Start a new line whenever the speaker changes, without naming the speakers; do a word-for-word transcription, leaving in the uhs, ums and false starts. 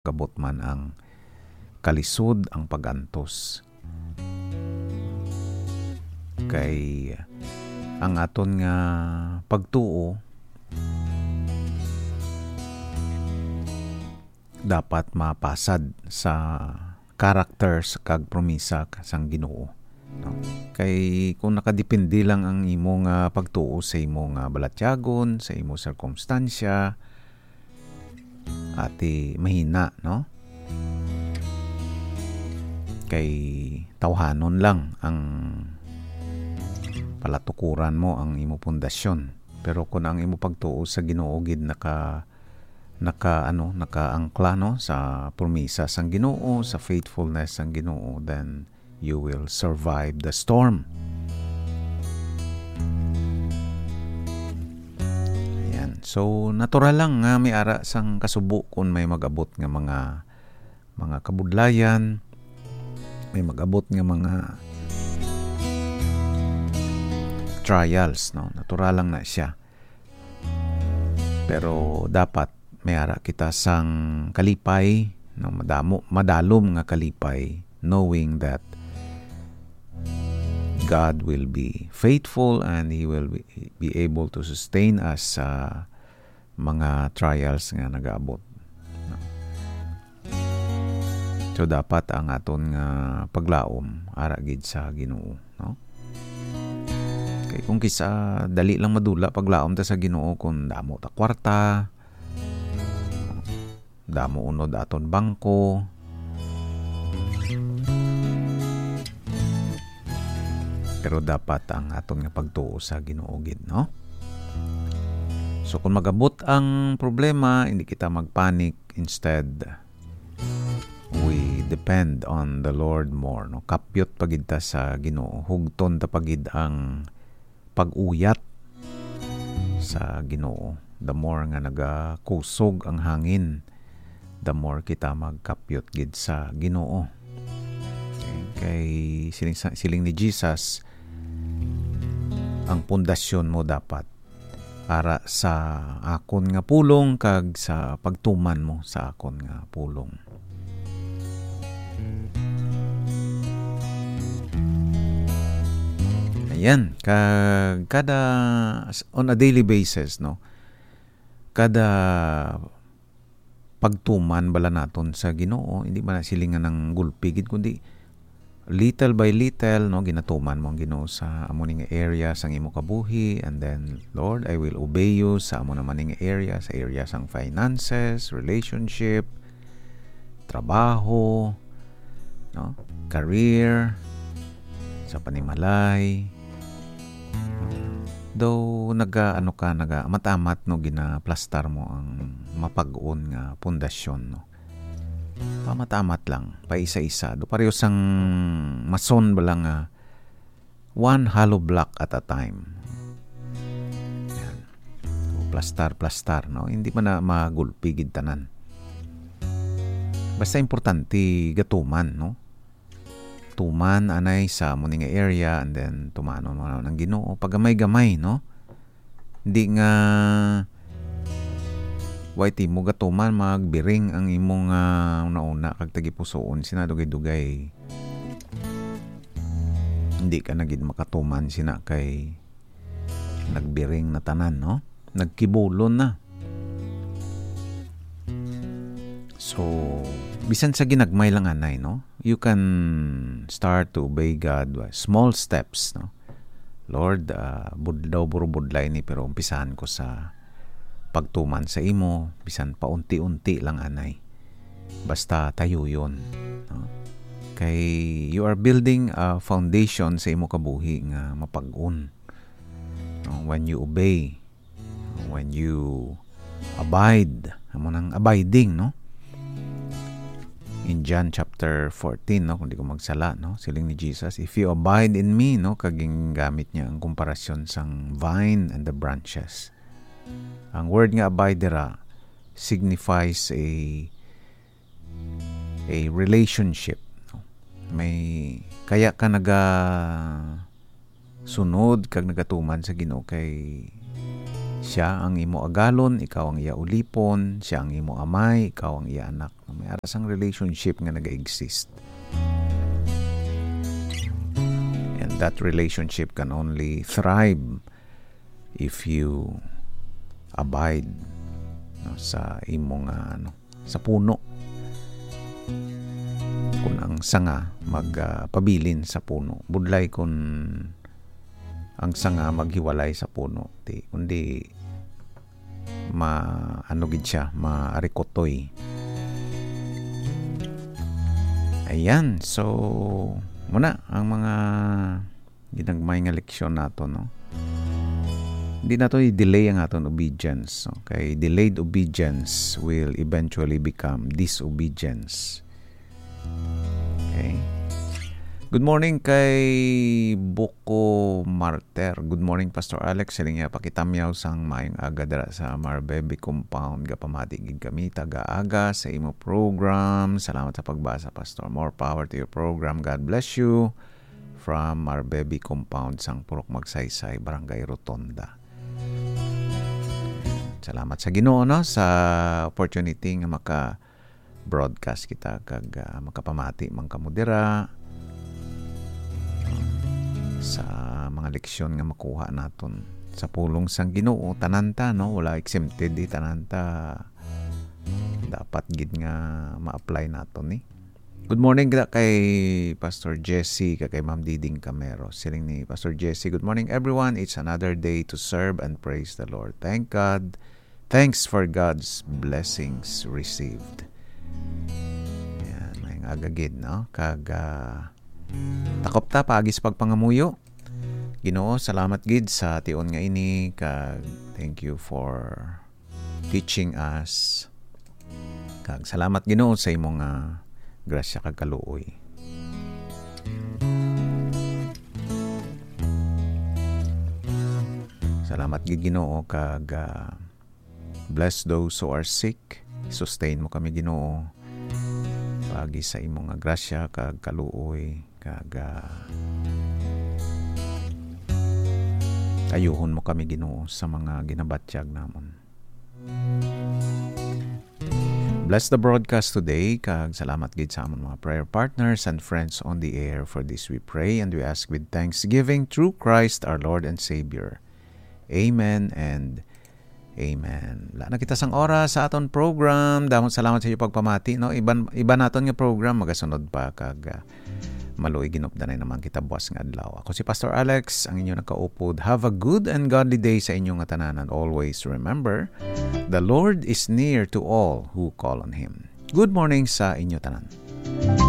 gabot man ang kalisod, ang pagantos. Kay ang aton nga pagtuo dapat mapasad sa characters kag promisa sang Ginoo. No? Kay kung nakadepende lang ang imo nga pagtuo sa imo nga balatyagon, sa imo circumstansya, ati mahina, no? Kay tawhanon lang ang palatukuran mo, ang imo pundasyon. Pero kung ang imo pagtuo sa Ginoo gid naka naka ano nakaangkla no sa promisa sang Ginoo, sa faithfulness sang Ginoo, then you will survive the storm. Ayan. So natural lang nga may ara sang kasubo kung may magabot nga mga mga kabudlayan, may magabot nga mga trials, no? Natural lang na siya. Pero dapat may ara kita sang kalipay, no? Madamo, madalom nga kalipay, knowing that God will be faithful and He will be, be able to sustain us sa mga trials nga nag-aabot. No? So dapat ang aton nga paglaom ara gid sa Ginoo, no? Kay kung kisa dali lang madula paglaom ta sa Ginoo kung damo ta kwarta, damo unod aton bangko, pero dapat ang aton nga pagtuo sa Ginoo gid, no? So kung magabot ang problema, hindi kita magpanik, instead we depend on the Lord more, no? Kapyot pagid ta sa Ginoo, hugton ta pagid ang pag-uyat sa Ginoo. The more nga nagakusog ang hangin, the more kita magkapyot gid sa Ginoo. Okay. Kay siling, siling ni Jesus, ang pundasyon mo dapat para sa akon nga pulong kag sa pagtuman mo sa akon nga pulong. Ayan, kag kada on a daily basis, no? Kada pagtuman bala naton sa Ginoo, hindi man silingan ng gulpigid kundi little by little, no, ginatuman mo ang Ginoo sa amo ning area sang imo kabuhi, and then Lord, I will obey you sa amo naman ning area, sa area sang finances, relationship, trabaho, no, career, sa panimalay. Though naga ano ka naga matamat no ginaplastar mo ang mapag-on nga pundasyon, no. Pamatamat lang, paisa-isa. Do pareho sang mason ba lang uh, one hollow block at a time. Yan. So, plastar, plastar, no? Hindi man na magulpigid tanan. Basta importante gatuman, no? Tuman anay sa muning area, and then tumano mo ng Ginoo. Pagamay-gamay, no? Hindi nga Whitey mo gatuman magbiring ang imong uh, una-una kag tagipusoon sina dugay-dugay. Hindi ka na gid makatuman sina kay nagbiring na tanan, no? Nagkibulon na. So, bisan sa ginagmay lang anay, no? You can start to obey God by small steps, no? Lord, uh, budlaw buro budlay ni pero umpisahan ko sa pagtuman sa imo, bisan paunti-unti lang anay. Basta tayo yun. No? Kay you are building a foundation sa imo kabuhi nga mapag-un. No? When you obey, when you abide, amo nang abiding, no? In John chapter fourteen, no, kung di ko magsala, no, siling ni Jesus, if you abide in me, no, kaging gamit niya ang komparasyon sang vine and the branches. Ang word nga abide dira signifies a a relationship, no? May kaya ka naga sunod kag nagatuman sa Ginoo kay Siya ang imo agalon, ikaw ang iya ulipon. Siya ang imo amay, ikaw ang iya anak. May aras ang relationship nga nag-exist. And that relationship can only thrive if you abide no, sa imong uh, ano, sa puno. Kung ang sanga magpabilin uh, sa puno, budlay kung ang sanga maghiwalay sa puno, di kundi ma ano gid siya, maarikotoy. Ayan, so muna ang mga ginagmay nga leksyon nato, no. Hindi na to i-delay ang aton obedience. Okay? Delayed obedience will eventually become disobedience. Okay? Good morning kay Boko Marter. Good morning, Pastor Alex. Siling niya pakitamyaw sang maayong aga dara sa Marbebe Compound. Gapamati gid kami taga-aga sa imo program. Salamat sa pagbasa, Pastor. More power to your program. God bless you. From Marbebe Compound, sang Purok Magsaysay, Barangay Rotonda. Salamat sa Ginoo, no, sa opportunity nga maka-broadcast kita kag uh, makapamati man kamudira sa mga leksyon nga makuha naton sa pulong sang Ginoo. Tananta, no, wala exempted di tananta. Dapat gid nga ma-apply naton ni. Eh. Good morning kay Pastor Jesse, kay Ma'am Diding Camero. Siling ni Pastor Jesse, good morning everyone. It's another day to serve and praise the Lord. Thank God. Thanks for God's blessings received. Yan, may agagid, no? Kag uh, takop ta paagis pagpangamuyo. Ginoo, salamat gid sa tion nga ini. Kag thank you for teaching us. Kag salamat Ginoo sa imong uh, grasya kag kaluoy. Salamat gid Ginoo kag uh, bless those who are sick. Sustain mo kami Ginoo. Pagi sa imong uh, grasya kag kaluoy kag uh, ayuhon mo kami Ginoo sa mga ginabatyag namon. Bless the broadcast today. Kag salamat gid sa amon mga prayer partners and friends on the air. For this we pray and we ask with thanksgiving through Christ our Lord and Savior. Amen and amen. Wala na kita sang oras sa aton program. Damon salamat sa iyo pagpamati, no. Iban iba naton nga program magasunod pa kag uh, maluoy ginupdanay naman kita buwas nga adlaw. Ako si Pastor Alex, ang inyo nakaupod. Have a good and godly day sa inyong nga tanan. Always remember, the Lord is near to all who call on Him. Good morning sa inyo tanan.